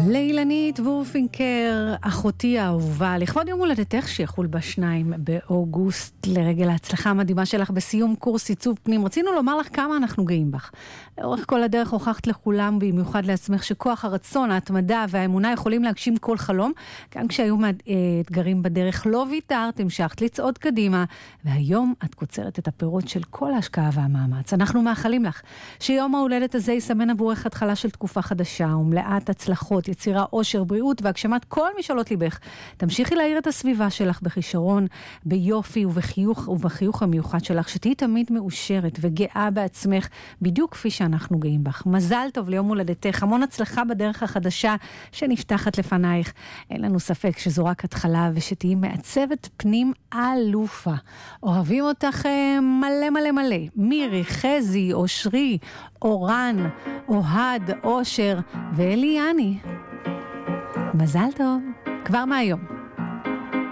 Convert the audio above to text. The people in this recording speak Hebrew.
לילנית וורפינקר, אחותי האהובה, לכבוד יום הולדתך שיחול ב2 באוגוסט, לרגל ההצלחה המדהימה שלך בסיום קורס עיצוב פנים, רצינו לומר לך כמה אנחנו גאים בך. לאורך כל הדרך הוכחת לכולם, במיוחד לעצמך, שכוח הרצון, ההתמדה והאמונה יכולים להגשים כל חלום, גם כשהיו אתגרים בדרך, לא ויתרת, המשכת לצעוד קדימה, והיום את קוצרת את הפירות של כל ההשקעה והמאמץ. אנחנו מאחלים לך שיום ההולדת הזה יסמן עבורך התחלה של תקופה חדשה ומלאת הצלחות, יצירה, עושר, בריאות והגשמת כל משאלות ליבך. תמשיכי להאיר את הסביבה שלך בכישרון, ביופי ובחיוך המיוחד שלך, שתהי תמיד מאושרת וגאה בעצמך, בדיוק כפי שאנחנו גאים בך. מזל טוב ליום הולדתך, המון הצלחה בדרך החדשה שנפתחת לפנייך. אין לנו ספק שזו רק התחלה ושתהי מעצבת פנים אלופה. אוהבים אותך מלא מלא מלא. מירי, חזי, אושרי, אורן, אוהד, אושר ואליאני. מזל טוב, כבר מהיום.